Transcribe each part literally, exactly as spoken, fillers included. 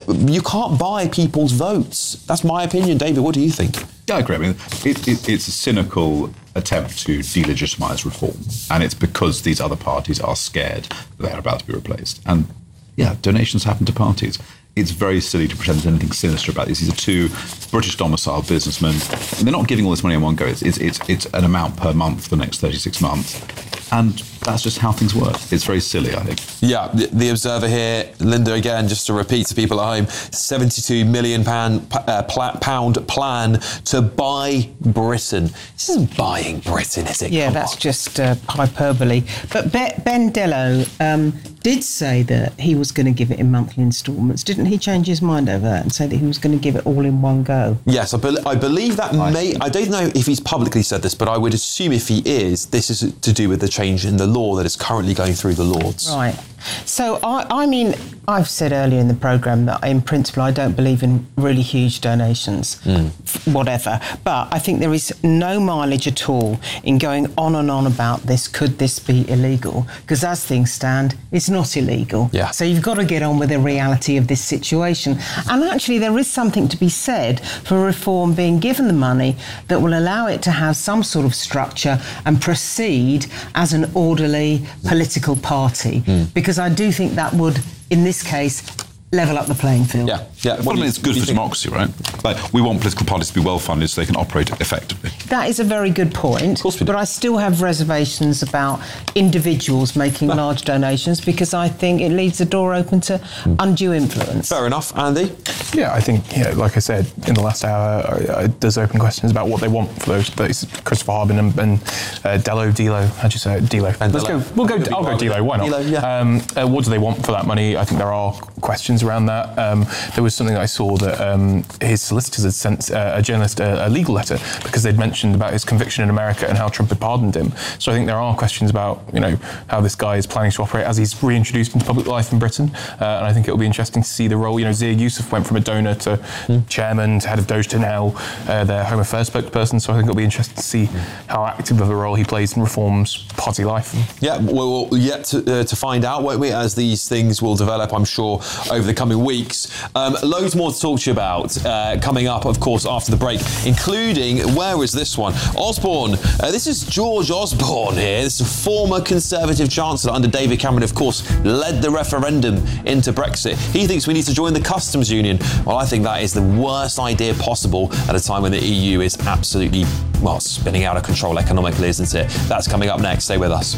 you can't buy people's votes. That's my opinion. David, what do you think? Yeah, I agree. I mean, it, it, it's a cynical attempt to delegitimise reform, and it's because these other parties are scared that they're about to be replaced. And yeah, donations happen to parties. It's very silly to pretend there's anything sinister about this. These are two British domiciled businessmen, and they're not giving all this money in one go. It's, it's, it's, it's an amount per month for the next thirty-six months. And that's just how things work. It's very silly, I think. Yeah, the, the Observer here, Linda, again, just to repeat to people at home, seventy-two million pound, uh, pound plan to buy Britain. This isn't buying Britain, is it? Yeah, Come that's on. just uh, hyperbole. But Be- Ben Dello um, did say that he was going to give it in monthly instalments. Didn't he change his mind over that and say that he was going to give it all in one go? Yes, I, be- I believe that I may... I don't know if he's publicly said this, but I would assume if he is, this is to do with the change in the law that is currently going through the Lords. Right. So, I, I mean, I've said earlier in the programme that in principle I don't believe in really huge donations, mm. whatever. But I think there is no mileage at all in going on and on about this. Could this be illegal? Because as things stand, it's not illegal. Yeah. So you've got to get on with the reality of this situation. And actually there is something to be said for Reform being given the money that will allow it to have some sort of structure and proceed as an orderly political party. Mm. Because I do think that would, in this case, level up the playing field. Yeah, yeah. Well, I mean, it's good for democracy, right? Like, we want political parties to be well-funded so they can operate effectively. That is a very good point. Of course we do. But I still have reservations about individuals making no. large donations because I think it leaves the door open to mm. undue influence. Fair enough. Andy? Yeah, I think, you know, like I said in the last hour, uh, it does open questions about what they want for those. those Christopher Harbin and, and uh, Dello, Delo, how'd you say it? Delo. And Let's Dello. go. We'll go. I'll go Delo. Why not? Delo, yeah. um, uh, what do they want for that money? I think there are questions around that. Um, there was something I saw that um, his solicitors had sent uh, a journalist a, a legal letter because they'd mentioned about his conviction in America and how Trump had pardoned him. So I think there are questions about, you know, how this guy is planning to operate as he's reintroduced into public life in Britain. Uh, and I think it'll be interesting to see the role. You know, Zia Yusuf went from a donor to mm. chairman to head of Doge to now uh, their Home Affairs spokesperson. So I think it'll be interesting to see how active of a role he plays in Reform's party life. Yeah, we'll yet to, uh, to find out, won't we, as these things will develop, I'm sure, over the coming weeks. Um, loads more to talk to you about uh, coming up, of course, after the break, including, where is this one? Osborne. Uh, this is George Osborne here. This is a former Conservative Chancellor under David Cameron, of course, led the referendum into Brexit. He thinks we need to join the customs union. Well, I think that is the worst idea possible at a time when the E U is absolutely, well, spinning out of control economically, isn't it? That's coming up next. Stay with us.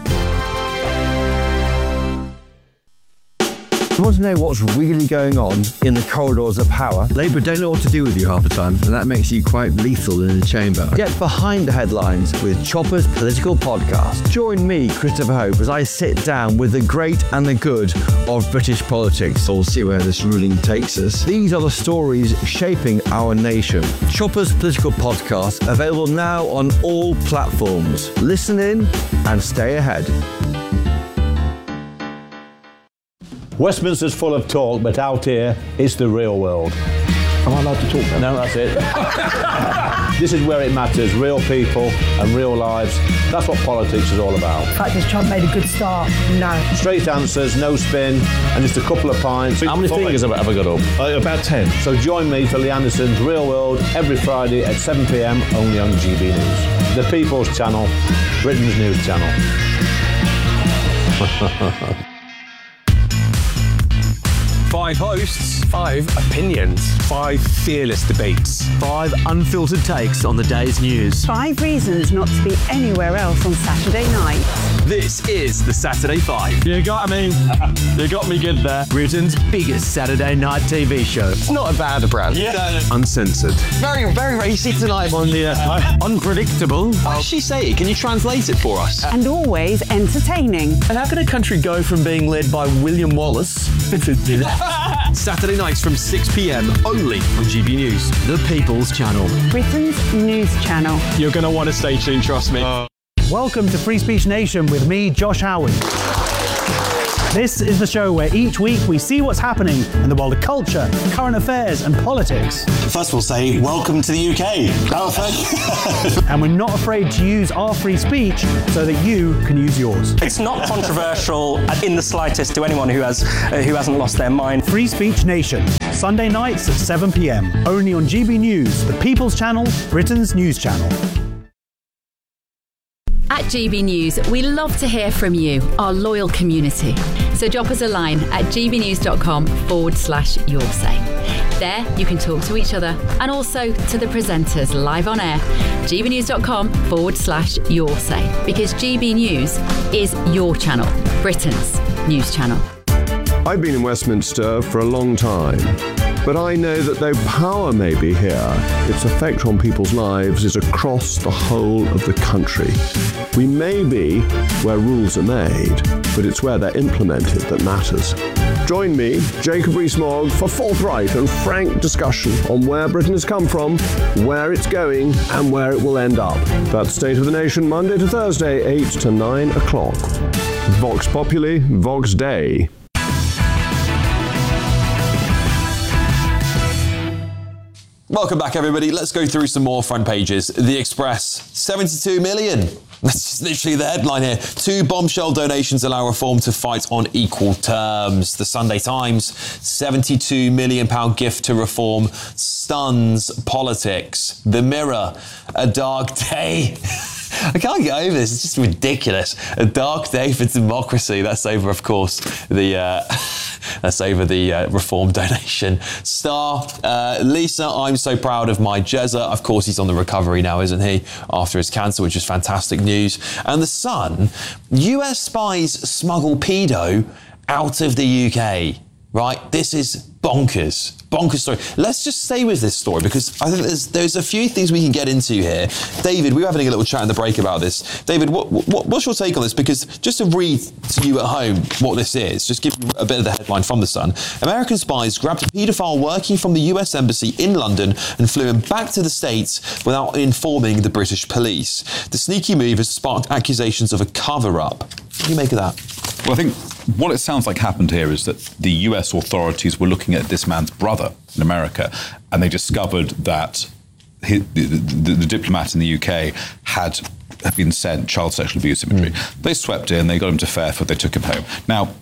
You want to know what's really going on in the corridors of power? Labour don't know what to do with you half the time, and that makes you quite lethal in the chamber. Get behind the headlines with Chopper's Political Podcast. Join me, Christopher Hope, as I sit down with the great and the good of British politics. We'll see where this ruling takes us. These are the stories shaping our nation. Chopper's Political Podcast, available now on all platforms. Listen in and stay ahead. Westminster's full of talk, but out here, it's the real world. Am I allowed to talk now? No, that's it. This is where it matters, real people and real lives. That's what politics is all about. In fact, has Trump made a good start? No. Straight answers, no spin, and just a couple of pints. How many fingers have I ever got up? Uh, about ten. So join me for Lee Anderson's Real World every Friday at seven p m only on G B News. The People's Channel, Britain's news channel. Five hosts, five opinions, five fearless debates, five unfiltered takes on the day's news. Five reasons not to be anywhere else on Saturday night. This is the Saturday Five. You got me. You got me good there. Britain's biggest Saturday night T V show. It's not a bad brand. Yeah. Uncensored. Very, very racy tonight on the uh, unpredictable. What did she say? Can you translate it for us? And always entertaining. And how can a country go from being led by William Wallace to Saturday nights from six p m only on G B News, the People's Channel. Britain's news channel. You're going to want to stay tuned, trust me. Uh. Welcome to Free Speech Nation with me, Josh Howard. This is the show where each week we see what's happening in the world of culture, current affairs and politics. First we'll say, welcome to the U K. Oh, thank you. And we're not afraid to use our free speech so that you can use yours. It's not controversial in the slightest to anyone who has uh, who hasn't lost their mind. Free Speech Nation, Sunday nights at seven p.m. Only on G B News, the People's Channel, Britain's news channel. At G B News, we love to hear from you, our loyal community. So drop us a line at gbnews.com forward slash your say. There, you can talk to each other and also to the presenters live on air. gbnews.com forward slash your say. Because G B News is your channel, Britain's news channel. I've been in Westminster for a long time, but I know that though power may be here, its effect on people's lives is across the whole of the country. We may be where rules are made, but it's where they're implemented that matters. Join me, Jacob Rees-Mogg, for forthright and frank discussion on where Britain has come from, where it's going, and where it will end up. That's State of the Nation, Monday to Thursday, eight to nine o'clock. Vox Populi, Vox Dei. Welcome back, everybody. Let's go through some more front pages. The Express, seventy-two million. That's literally the headline here. Two bombshell donations allow reform to fight on equal terms. The Sunday Times, seventy-two million pounds gift to reform stuns politics. The Mirror, a dark day. I can't get over this. It's just ridiculous. A dark day for democracy. That's over, of course, the... Uh, That's over the uh, reform donation. Star, uh, Lisa, I'm so proud of my Jezza. Of course, he's on the recovery now, isn't he? After his cancer, which is fantastic news. And The Sun, U S spies smuggle pedo out of the U K. Right? This is bonkers. Bonkers story. Let's just stay with this story because I think there's there's a few things we can get into here. David, we were having a little chat in the break about this. David, what, what what's your take on this? Because just to read to you at home what this is, just give you a bit of the headline from The Sun. American spies grabbed a paedophile working from the U S Embassy in London and flew him back to the States without informing the British police. The sneaky move has sparked accusations of a cover-up. What do you make of that? Well, I think what it sounds like happened here is that the U S authorities were looking at this man's brother in America, and they discovered that he, the, the, the diplomat in the U K had, had been sent child sexual abuse imagery. Mm. They swept in, they got him to Fairford, they took him home. Now,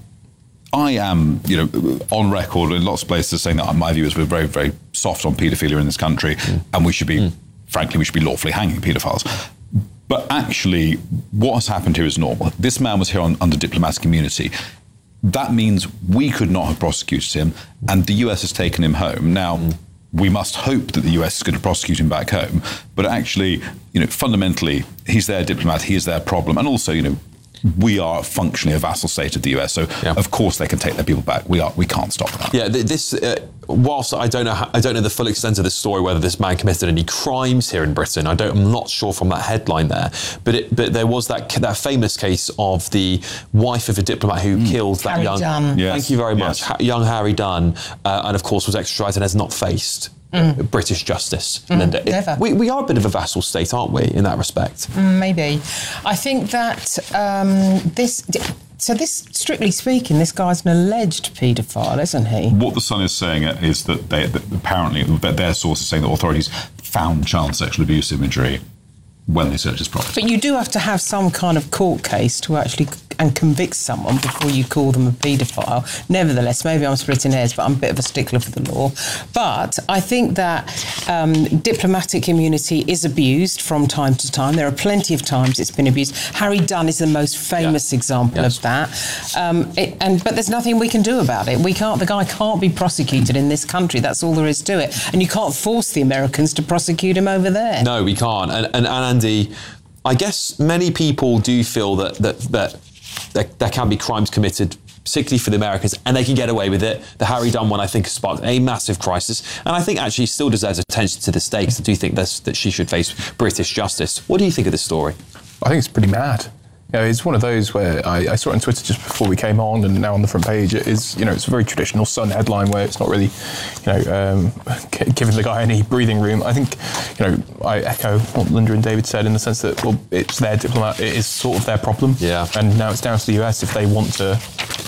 I am, you know, on record in lots of places saying that my view is we're very, very soft on paedophilia in this country, mm. and we should be, mm. frankly, we should be lawfully hanging paedophiles. But actually, what has happened here is normal. This man was here on, under diplomatic immunity. That means we could not have prosecuted him, and the U S has taken him home. Now, mm. we must hope that the U S is going to prosecute him back home. But actually, you know, fundamentally, he's their diplomat, he is their problem. And also, you know, we are functionally a vassal state of the U S, so yeah. of course they can take their people back. We are, we can't stop that. Yeah, this. Uh, whilst I don't know, how, I don't know the full extent of this story, whether this man committed any crimes here in Britain. I don't. I'm not sure from that headline there. But it, but there was that that famous case of the wife of a diplomat who mm. killed that Harry young. Dunn. Yes. Thank you very much, yes. ha- young Harry Dunn, uh, and of course was extradited and has not faced. Mm. British justice, mm, Linda. Never. We, we are a bit of a vassal state, aren't we, in that respect? Mm, maybe. I think that um, this... So this, strictly speaking, this guy's an alleged paedophile, isn't he? What The Sun is saying is that, they, that apparently their source is saying that authorities found child sexual abuse imagery when they searched his property. But you do have to have some kind of court case to actually and convict someone before you call them a paedophile. Nevertheless, maybe I'm splitting hairs, but I'm a bit of a stickler for the law. But I think that um, diplomatic immunity is abused from time to time. There are plenty of times it's been abused. Harry Dunn is the most famous yeah. example yes. of that. Um, it, and but there's nothing we can do about it. We can't. The guy can't be prosecuted in this country. That's all there is to it. And you can't force the Americans to prosecute him over there. No, we can't. And, and, and Andy, I guess many people do feel that that that there, there can be crimes committed, particularly for the Americans, and they can get away with it. The Harry Dunn one, I think, has sparked a massive crisis, and I think actually still deserves attention to this day, because I do think this, that she should face British justice. What do you think of this story? I think it's pretty mad. You know, it's one of those where I, I saw it on Twitter just before we came on, and now on the front page it is, you know, it's a very traditional Sun headline where it's not really, you know, um, giving the guy any breathing room. I think, you know, I echo what Linda and David said in the sense that, well, it's their diplomat, it is sort of their problem. Yeah. And now it's down to the U S if they want to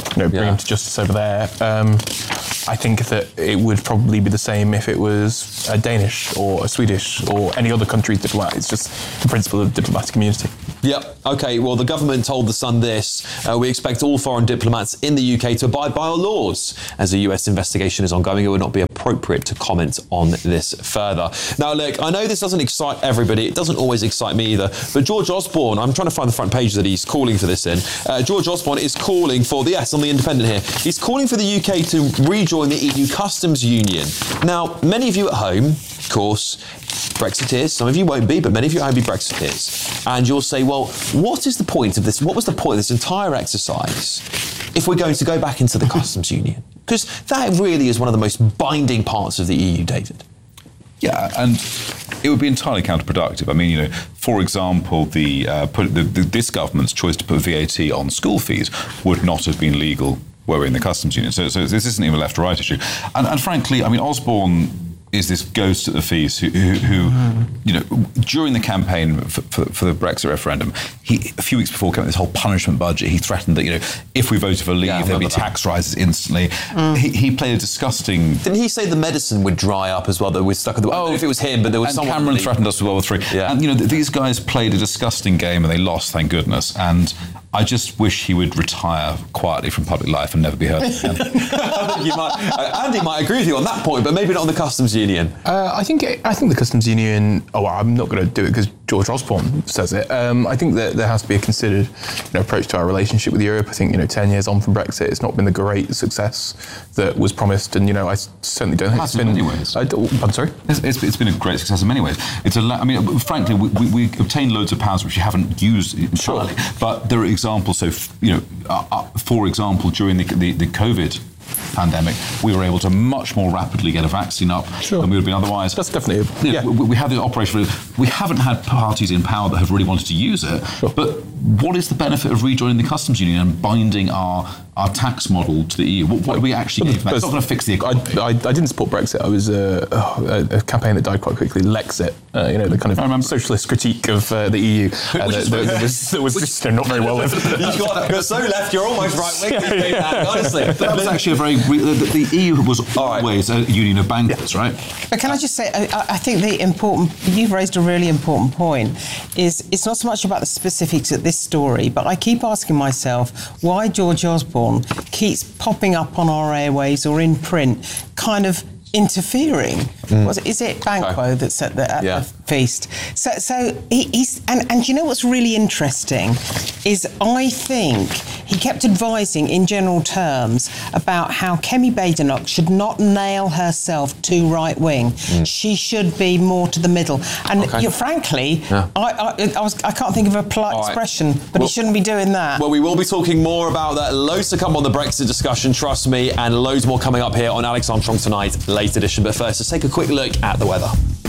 you know, bring Yeah. him to justice over there. Um, I think that it would probably be the same if it was a Danish or a Swedish or any other country's diplomat. It's just the principle of diplomatic immunity. Yep. Okay. Well, the government told The Sun this. Uh, we expect all foreign diplomats in the U K to abide by our laws. As a U S investigation is ongoing, it would not be appropriate to comment on this further. Now, look, I know this doesn't excite everybody. It doesn't always excite me either. But George Osborne, I'm trying to find the front page that he's calling for this in. Uh, George Osborne is calling for the, yes, on The Independent here, he's calling for the U K to rejoin the E U customs union. Now, many of you at home, of course, Brexiteers, some of you won't be, but many of you will be Brexiteers. And you'll say, well, what is the point of this? What was the point of this entire exercise if we're going to go back into the customs union? Because that really is one of the most binding parts of the E U, David. Yeah, and it would be entirely counterproductive. I mean, you know, for example, the, uh, put, the, the this government's choice to put V A T on school fees would not have been legal were we in the customs union. So, so this isn't even a left or right issue. And, and frankly, I mean, Osborne is this ghost at the feast who, who, who you know, during the campaign for, for, for the Brexit referendum, he, a few weeks before coming this whole punishment budget, he threatened that, you know, if we voted for leave, Yeah, there'd be that. tax rises instantly. Mm. He, he played a disgusting... Didn't he say the medicine would dry up as well, that we're stuck at the... Oh, I don't know if it was him, but there was and someone... Cameron threatened us with World War Three. Yeah. And, you know, th- these guys played a disgusting game and they lost, thank goodness. And I just wish he would retire quietly from public life and never be heard again. I think you might, uh, Andy might agree with you on that point, but maybe not on the customs union. Uh, I think I think the customs union. Oh, well, I'm not going to do it because George Osborne says it. Um, I think that there has to be a considered, you know, approach to our relationship with Europe. I think, you know, ten years on from Brexit, it's not been the great success that was promised, and you know, I certainly don't think it's been. In many ways. I, I'm sorry. It's, it's, it's been a great success in many ways. It's a. I mean, frankly, we, we, we obtained loads of powers which we haven't used entirely. Sure. But there are examples. So, you know, uh, uh, for example, during the the, the COVID pandemic, we were able to much more rapidly get a vaccine up sure. than we would have been otherwise. That's definitely, a, you know, yeah. we, we have the operation. We haven't had parties in power that have really wanted to use it. Sure. But what is the benefit of rejoining the customs union and binding our our tax model to the E U? What, what do we actually gain from that? It's not going to fix the economy. I, I, I didn't support Brexit. I was uh, a, a campaign that died quite quickly, Lexit. Uh, you know, the kind of socialist critique of uh, the E U. Uh, that, that, that was, that was just, you know, not very well lived. You've got, you're so left, you're almost right wing. Yeah, yeah. Honestly, that was actually a very. The, the E U was always a union of bankers, yeah. right? But can I just say, I, I think the important, you've raised a really important point, is it's not so much about the specifics of this story, but I keep asking myself why George Osborne keeps popping up on our airways or in print, kind of interfering. Mm. Was it, is it Banquo okay. that's at the, at yeah. the feast? So, so he, he's and, and you know what's really interesting is I think he kept advising in general terms about how Kemi Badenoch should not nail herself too right wing. Mm. She should be more to the middle. And okay. you, frankly, yeah. I, I, I was I can't think of a polite All expression, right. but well, he shouldn't be doing that. Well, we will be talking more about that. Loads to come on the Brexit discussion, trust me, and loads more coming up here on Alex Armstrong Tonight. Late edition, but first, let's take a quick look at the weather.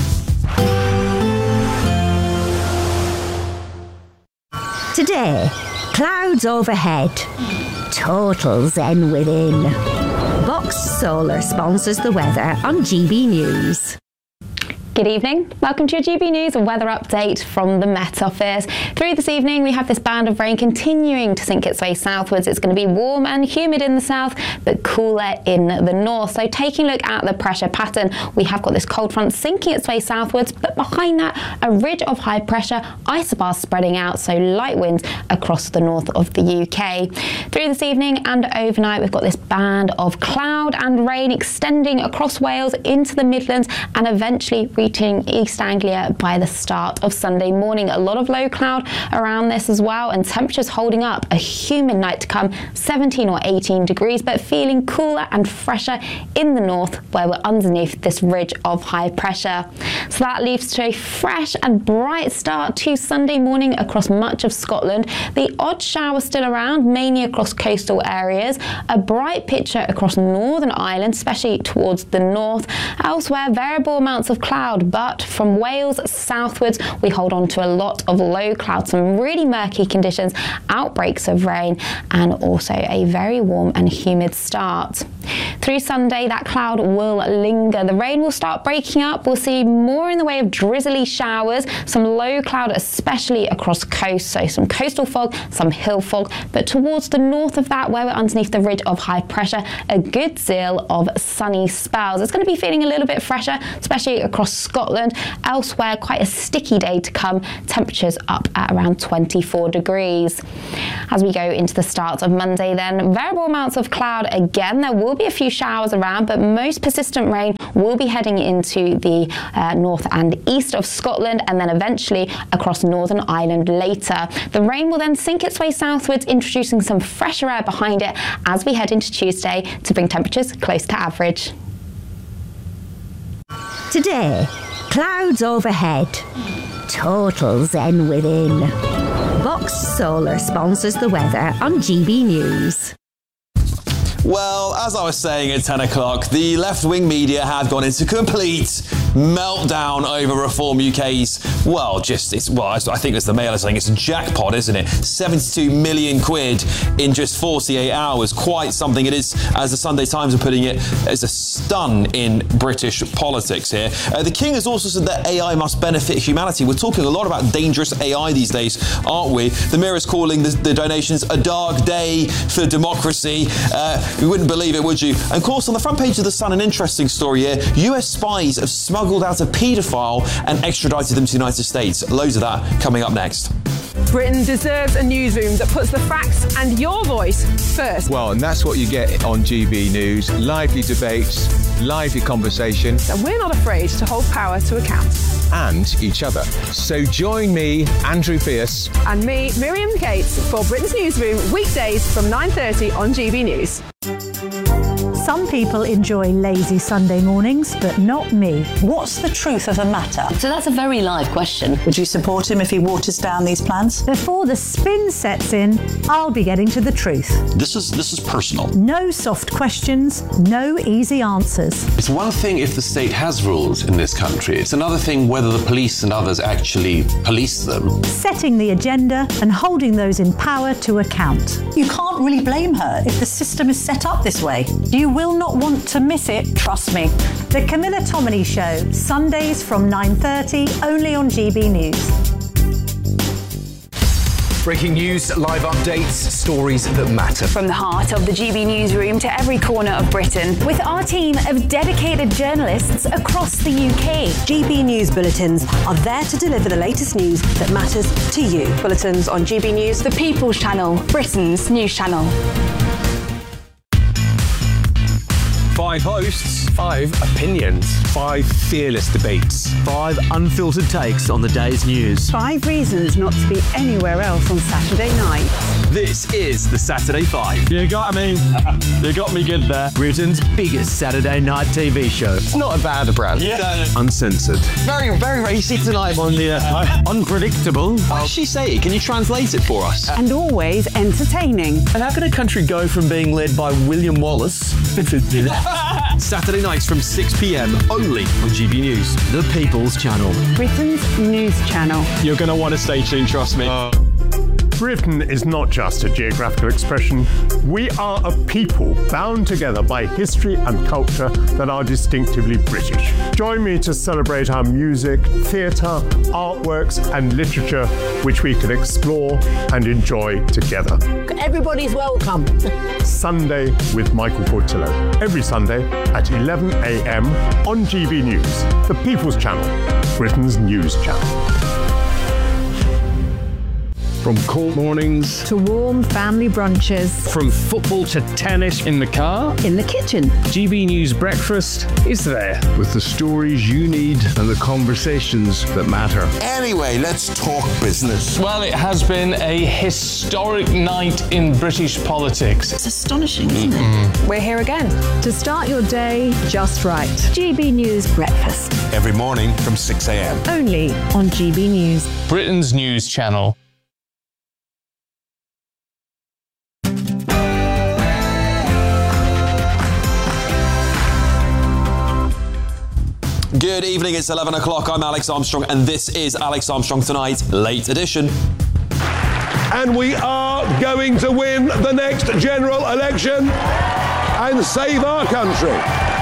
Today, clouds overhead, total zen within. Box Solar sponsors the weather on G B News. Good evening. Welcome to your G B News weather update from the Met Office. Through this evening, we have this band of rain continuing to sink its way southwards. It's going to be warm and humid in the south, but cooler in the north. So taking a look at the pressure pattern, we have got this cold front sinking its way southwards, but behind that, a ridge of high pressure, isobars spreading out, so light winds across the north of the U K. Through this evening and overnight, we've got this band of cloud and rain extending across Wales into the Midlands and eventually reaching East Anglia by the start of Sunday morning. A lot of low cloud around this as well, and temperatures holding up. A humid night to come, seventeen or eighteen degrees, but feeling cooler and fresher in the north where we're underneath this ridge of high pressure. So that leaves to a fresh and bright start to Sunday morning across much of Scotland. The odd shower still around, mainly across coastal areas. A bright picture across Northern Ireland, especially towards the north. Elsewhere, variable amounts of cloud, but from Wales southwards, we hold on to a lot of low cloud, some really murky conditions, outbreaks of rain, and also a very warm and humid start. Through Sunday, that cloud will linger. The rain will start breaking up. We'll see more in the way of drizzly showers, some low cloud, especially across coast. So some coastal fog, some hill fog. But towards the north of that, where we're underneath the ridge of high pressure, a good deal of sunny spells. It's going to be feeling a little bit fresher, especially across Scotland. Elsewhere, quite a sticky day to come. Temperatures up at around twenty-four degrees. As we go into the start of Monday then, variable amounts of cloud again. There will be a few showers around, but most persistent rain will be heading into the uh, north and east of Scotland, and then eventually across Northern Ireland later. The rain will then sink its way southwards, introducing some fresher air behind it as we head into Tuesday to bring temperatures close to average. Today, clouds overhead, total zen within. Box Solar sponsors the weather on G B News. Well, as I was saying at ten o'clock, the left-wing media have gone into complete meltdown over Reform U K's, well, just, it's, well, I think it's the Mail is saying it's a jackpot, isn't it? seventy-two million quid in just forty-eight hours. Quite something it is, as the Sunday Times are putting it, as a stun in British politics here. Uh, the King has also said that A I must benefit humanity. We're talking a lot about dangerous A I these days, aren't we? The Mirror's calling the, the donations a dark day for democracy. Uh, You wouldn't believe it, would you? And of course, on the front page of The Sun, an interesting story here. U S spies have smuggled out a paedophile and extradited them to the United States. Loads of that coming up next. Britain deserves a newsroom that puts the facts and your voice first. Well, and that's what you get on G B News. Lively debates, lively conversation. And we're not afraid to hold power to account. And each other. So join me, Andrew Pierce. And me, Miriam Cates, for Britain's Newsroom, weekdays from nine thirty on G B News. Some people enjoy lazy Sunday mornings, but not me. What's the truth of the matter? So that's a very live question. Would you support him if he waters down these plans? Before the spin sets in, I'll be getting to the truth. This is this is personal. No soft questions, no easy answers. It's one thing if the state has rules in this country. It's another thing whether the police and others actually police them. Setting the agenda and holding those in power to account. You can't really blame her if the system is set up this way. You will not want to miss it, trust me. The Camilla Tominey Show, Sundays from nine thirty, only on G B News. Breaking news, live updates, stories that matter. From the heart of the G B Newsroom to every corner of Britain, with our team of dedicated journalists across the U K. G B News bulletins are there to deliver the latest news that matters to you. Bulletins on G B News, the People's Channel, Britain's news channel. Five hosts, five opinions, five fearless debates, five unfiltered takes on the day's news. Five reasons not to be anywhere else on Saturday night. This is the Saturday Five. You got me. You got me good there. Britain's biggest Saturday night T V show. It's not a bad brand. Yeah. Uncensored. Very, very racy tonight on the uh, unpredictable. What does she say? Can you translate it for us? And always entertaining. And how can a country go from being led by William Wallace Saturday nights from six p.m. only on G B News. The People's Channel. Britain's news channel. You're going to want to stay tuned, trust me. Uh. Britain is not just a geographical expression. We are a people bound together by history and culture that are distinctively British. Join me to celebrate our music, theatre, artworks and literature, which we can explore and enjoy together. Everybody's welcome. Sunday with Michael Portillo. Every Sunday at eleven a.m. on G B News, the People's Channel, Britain's news channel. From cold mornings to warm family brunches. From football to tennis in the car. In the kitchen. G B News Breakfast is there. With the stories you need and the conversations that matter. Anyway, let's talk business. Well, it has been a historic night in British politics. It's astonishing, isn't it? We're here again. To start your day just right. G B News Breakfast. Every morning from six a.m. Only on G B News. Britain's news channel. Good evening, it's eleven o'clock. I'm Alex Armstrong, and this is Alex Armstrong Tonight, late edition. And we are going to win the next general election. and save our country.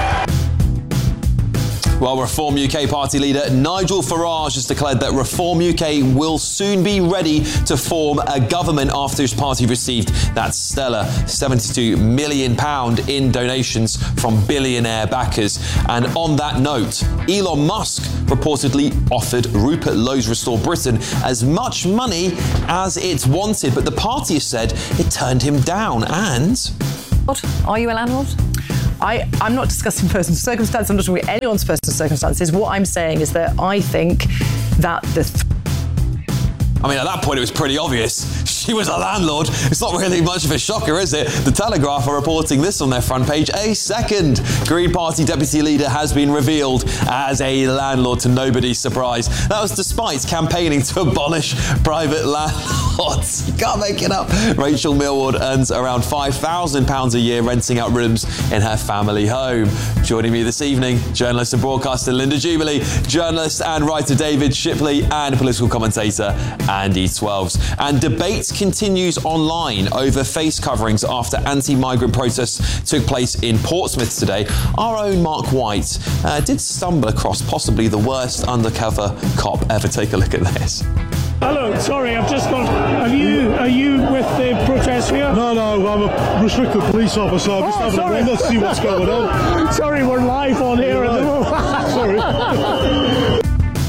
Well, Reform U K party leader Nigel Farage has declared that Reform U K will soon be ready to form a government after his party received that stellar seventy-two million pounds in donations from billionaire backers. And on that note, Elon Musk reportedly offered Rupert Lowe's Restore Britain as much money as it wanted, but the party has said it turned him down. And... What? Are you a landlord? I, I'm not discussing personal circumstances. I'm not talking about anyone's personal circumstances. What I'm saying is that I think that the... Th- I mean, at that point, it was pretty obvious. She was a landlord. It's not really much of a shocker, is it? The Telegraph are reporting this on their front page. A second Green Party deputy leader has been revealed as a landlord, to nobody's surprise. That was despite campaigning to abolish private landlords. You can't make it up. Rachel Millward earns around five thousand pounds a year renting out rooms in her family home. Joining me this evening, journalist and broadcaster Linda Jubilee, journalist and writer David Shipley, and political commentator Andy Twelves. And debate continues online over face coverings after anti-migrant protests took place in Portsmouth today. Our own Mark White uh, did stumble across possibly the worst undercover cop ever. Take a look at this. Hello, sorry, I've just got... Are you are you with the protest here? No, no, I'm a restricted police officer. I'm just oh, having sorry. a look. Let's see what's going on. Sorry, we're live on here at the moment. Sorry.